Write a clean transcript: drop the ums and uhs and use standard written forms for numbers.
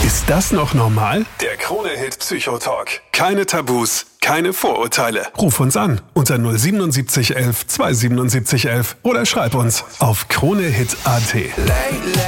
Ist das noch normal? Der Krone-Hit Psychotalk. Keine Tabus, keine Vorurteile. Ruf uns an unter 07711 27711 oder schreib uns auf kronehit.at.